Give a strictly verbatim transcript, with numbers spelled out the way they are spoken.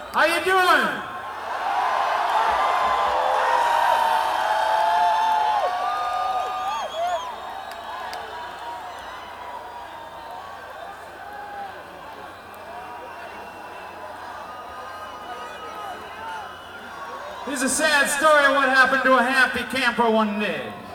How you doing? Here's a sad story of what happened to a happy camper one day.